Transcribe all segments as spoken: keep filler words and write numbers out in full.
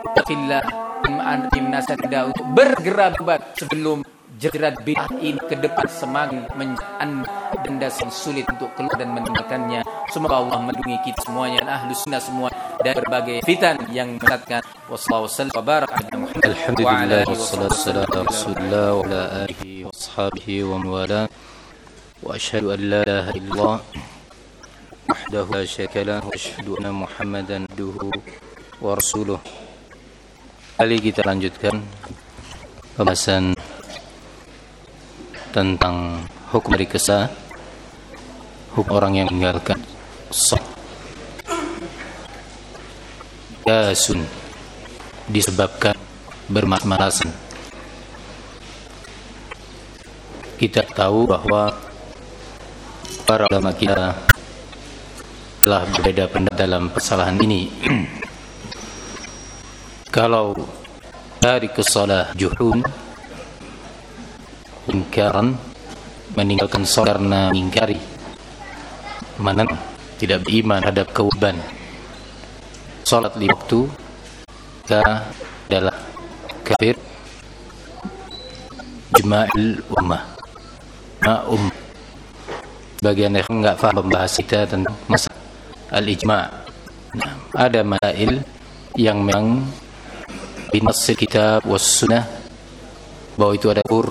fillah timnasa tidak untuk bergerak sebelum jerat bid'ah ini ke depan semakin menjadi dandas yang sulit untuk keluar dan meninggalkannya. Semoga Allah melindungi kita semuanya dan ahlu sunnah semua dari berbagai fitan yang menyesatkan. Wassalamualaikum warahmatullahi wabarakatuh. Alhamdulillah wassalatu wassalamu ala Rasulillah wa ala alihi wa ashabihi wa man wala. Wa asyhadu an la ilaha illallah wahdahu la syarika lahu wa asyhadu anna Muhammadan abduhu wa rasuluh. Kali kita lanjutkan pembahasan tentang hukum hari kesah, hukum orang yang meninggalkan sholat yasun disebabkan bermalas-malasan. Kita tahu bahwa para ulama kita telah berbeda pendapat dalam persalahan ini. Kalau dari kesalah juhun, ingkaran, meninggalkan sholat karena mengingkari, mana tidak beriman terhadap kewajiban sholat lima waktu, maka adalah kafir jma'il ummah. Ma'um bagian yang enggak faham membahas kita tentang masalah al-ijma'. Nah, ada masail yang memang binassil kitab was sunnah bahwa itu ada kur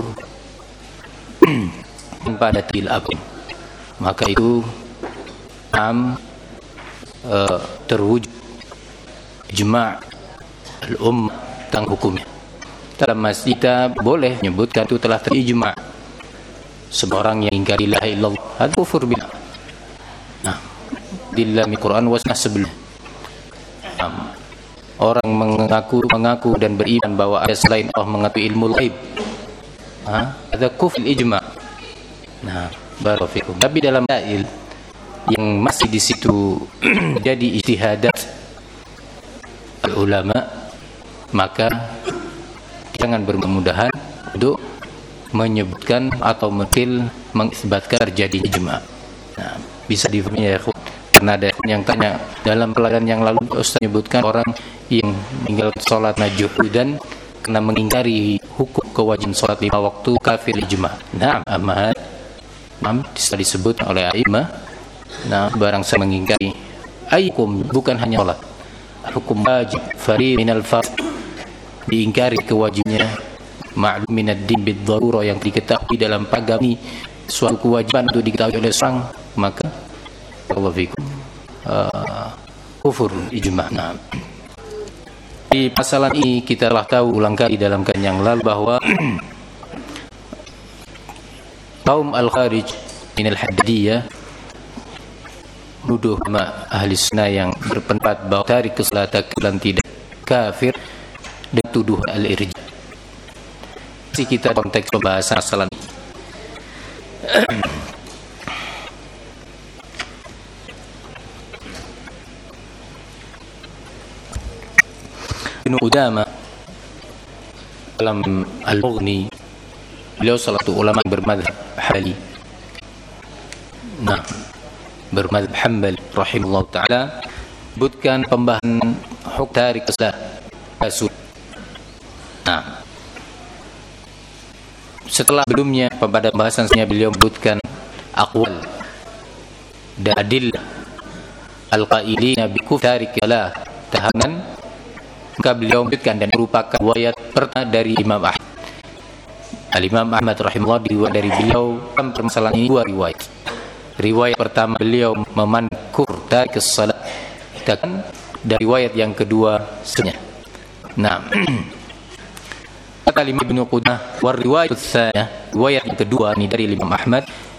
pada til akum, maka itu am uh, terwujud ijma' al-ummah tentang hukumnya. Dalam masjid kita boleh menyebutkan itu telah terijma'. Seorang yang ingkar la ilaha illallah itu kufur billah. Nah, di dalam Al-Quran wasnah sebelum nah, orang mengaku mengaku dan beriman bahwa ada selain Allah mengetahui ilmu ghaib, ha, ada kufur ijma'. Nah, barakallahu. Tapi dalam dalil yang masih di situ jadi ijtihadat ulama, maka jangan bermudahan untuk menyebutkan atau mungkin mengisbatkan terjadi ijma'. Nah, bisa difahami ya, karena ada yang tanya dalam pelajaran yang lalu Ustaz menyebutkan orang yang meninggal sholat najuh dan kena mengingkari hukum kewajiban sholat lima waktu kafir ijma'. Nah, amat bisa disebut oleh a'immah. Nah, barang saya mengingkari ayukum bukan hanya sholat, hukum wajib fardhi minal fard, diingkari kewajibannya ma'lum minad din bid darurah, yang diketahui dalam agama ini suatu kewajiban untuk diketahui oleh seorang, maka Allah fikum uh, kufur ijma'. Nah, di pasal ini kita telah tahu ulang kali dalam kajian yang lalu bahwa kaum al-kharij min al-haddadiyah nuduh sama ahli sunnah yang berpendapat bahwa tarik salat dan tidak kafir dan tuduh al-irja. Si kita konteks pembahasan masalah ini. Ibnu Qudamah dalam Al-Mughni, beliau salah satu ulama bermadzhab Hambali. Nah, bermadzhab Hambali rahimahullah taala, sebutkan pembahasan hukum tarik salat. Nah, setelah sebelumnya pada pembahasannya beliau menyebutkan aqwal dan adillah al-qailina bi kufri kala tahanan, maka beliau menyebutkan dan merupakan riwayat pertama dari Imam Ahmad. Al-Imam Ahmad rahimahullah diriwayat dari beliau dalam permasalahan ini dua riwayat. Riwayat pertama beliau memankur tarik salat, dan riwayat yang kedua sebenarnya. Nah, kata Imam Ibnu Qudamah, war riwayat tsaniyah, riwayat yang kedua ini dari Imam Ahmad,